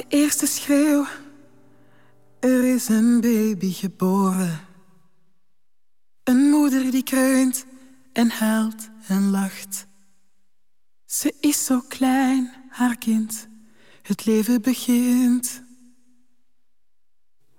de eerste schreeuw. Er is een baby geboren. Een moeder die kreunt en huilt en lacht. Ze is zo klein, haar kind. Het leven begint.